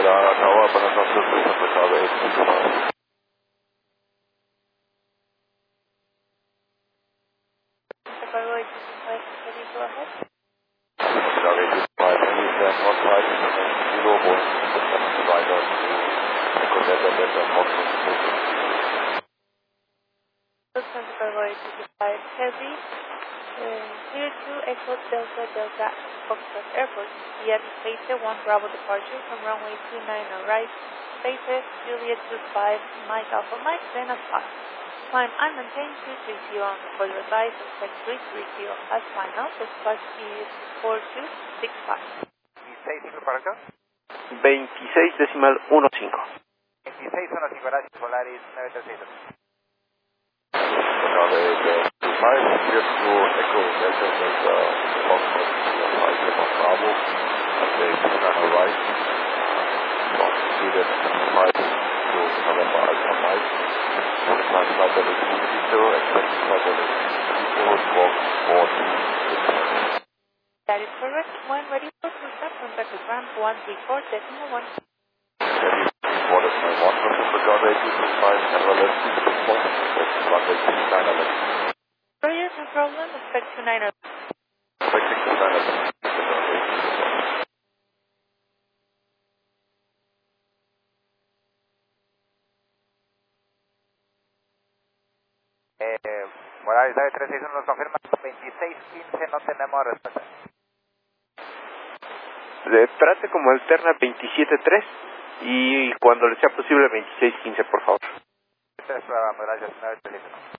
acabo de poner nosotros empezado de esto. Chicago 825, can you go ahead? Chicago 825, and you can not type in the next kilo or the rider to Delta Foxtrot. Chicago 825, Heavy, 02 Echo Delta Delta Foxtrot Airport, via Space 1 Bravo departure from runway 29 right, Space Juliet 25, Mike Alpha Mike, then a 5. Climb and maintain 230 on for your advice of 330 as final, dispatch is 4265. 26 para acá. 26.15. 2615, gracias, Polaris 936. Chicago 825, here to Echo Delta Delta Foxtrot, 5 Bravo, at the 29 right, from Juliet 25 to November Alpha Mike. Time flight level 230, expected flight level 230, squawk 4265. That is correct. When ready for push-up, contact the ground 134.1. Water 1 from Chicago 825, Canada left 264, runway 29 left. Roger, no problem. Expect 29. Expecting 29 left. Polaris 936 nos confirma 2615, no tenemos respuesta. Trate como alterna 27.3 y cuando le sea posible 26.15, por favor. Gracias, 936.